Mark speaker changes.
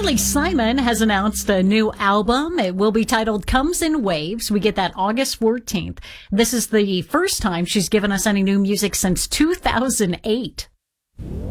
Speaker 1: Carly Simon has announced a new album. It will be titled Comes in Waves. We get that August 14th. This is the first time she's given us any new music since 2008.